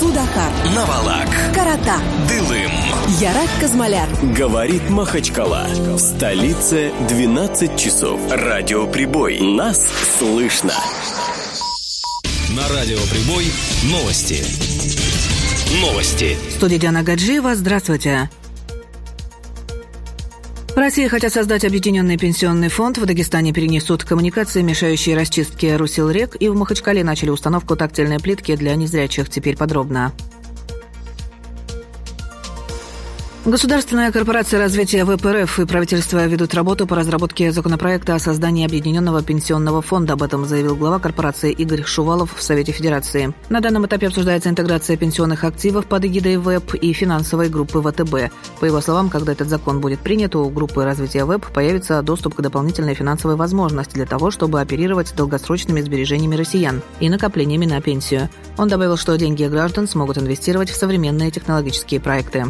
Судакар, Навалак, Карата, Дылым, Ярак Казмаляр. Говорит Махачкала. В столице 12 часов. Радиоприбой. Нас слышно. На Радиоприбой новости. В студии Диана Гаджиева. Здравствуйте. В России хотят создать объединенный пенсионный фонд. В Дагестане перенесут коммуникации, мешающие расчистке русел рек. И в Махачкале начали установку тактильной плитки для незрячих. Теперь подробно. Государственная корпорация развития ВПРФ и правительство ведут работу по разработке законопроекта о создании Объединенного пенсионного фонда. Об этом заявил глава корпорации Игорь Шувалов в Совете Федерации. На данном этапе обсуждается интеграция пенсионных активов под эгидой ВЭП и финансовой группы ВТБ. По его словам, когда этот закон будет принят, у группы развития ВЭП появится доступ к дополнительной финансовой возможности для того, чтобы оперировать долгосрочными сбережениями россиян и накоплениями на пенсию. Он добавил, что деньги граждан смогут инвестировать в современные технологические проекты.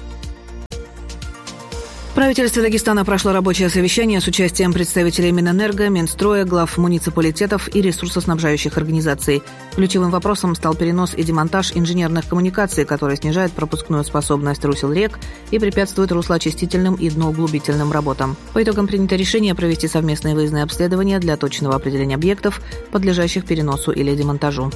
В правительстве Дагестана прошло рабочее совещание с участием представителей Минэнерго, Минстроя, глав муниципалитетов и ресурсоснабжающих организаций. Ключевым вопросом стал перенос и демонтаж инженерных коммуникаций, который снижает пропускную способность русел рек и препятствует руслоочистительным и дноуглубительным работам. По итогам принято решение провести совместные выездные обследования для точного определения объектов, подлежащих переносу или демонтажу.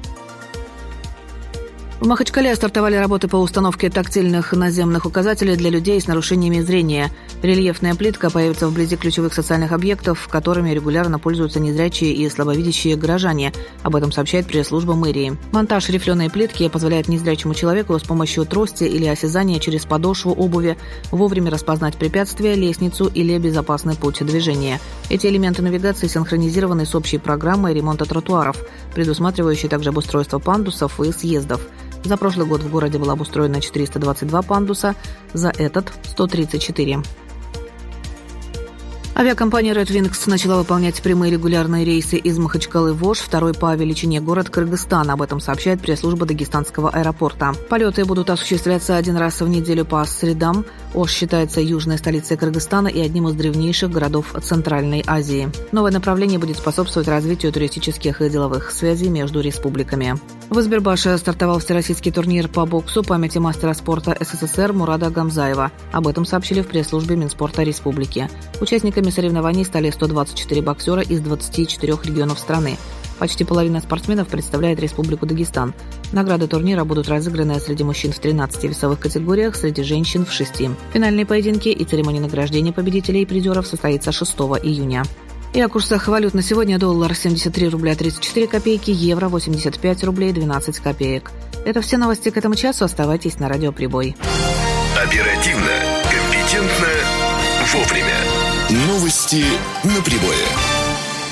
В Махачкале стартовали работы по установке тактильных наземных указателей для людей с нарушениями зрения. Рельефная плитка появится вблизи ключевых социальных объектов, которыми регулярно пользуются незрячие и слабовидящие горожане. Об этом сообщает пресс-служба мэрии. Монтаж рифленой плитки позволяет незрячему человеку с помощью трости или осязания через подошву обуви вовремя распознать препятствие, лестницу или безопасный путь движения. Эти элементы навигации синхронизированы с общей программой ремонта тротуаров, предусматривающей также обустройство пандусов и съездов. За прошлый год в городе было обустроено 422 пандуса, за этот – 134. Авиакомпания Red Wings начала выполнять прямые регулярные рейсы из Махачкалы в Ош, второй по величине город Кыргызстана. Об этом сообщает пресс-служба Дагестанского аэропорта. Полеты будут осуществляться один раз в неделю по средам. Ош считается южной столицей Кыргызстана и одним из древнейших городов Центральной Азии. Новое направление будет способствовать развитию туристических и деловых связей между республиками. В Избербаше стартовал всероссийский турнир по боксу памяти мастера спорта СССР Мурада Гамзаева. Об этом сообщили в пресс-службе Минспорта Республики. Участниками соревнований стали 124 боксера из 24 регионов страны. Почти половина спортсменов представляет Республику Дагестан. Награды турнира будут разыграны среди мужчин в 13 весовых категориях, среди женщин в 6. Финальные поединки и церемония награждения победителей и призеров состоится 6 июня. И о курсах валют на сегодня: доллар 73 рубля 34 копейки, евро 85 рублей 12 копеек. Это все новости к этому часу. Оставайтесь на Радиоприбой. Оперативно, компетентно, вовремя. Новости на прибое.